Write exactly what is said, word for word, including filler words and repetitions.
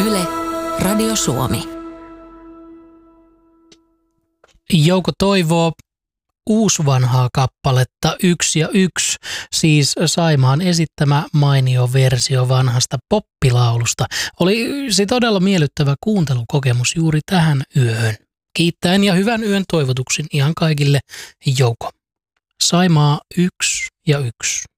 Yle, Radio Suomi. Jouko toivoo uusvanhaa kappaletta Yksi ja yksi, siis Saimaan esittämä mainio versio vanhasta poppilaulusta. Oli se todella miellyttävä kuuntelukokemus juuri tähän yöhön. Kiittäen ja hyvän yön toivotuksin ihan kaikille, Jouko. Saimaa yksi ja yksi.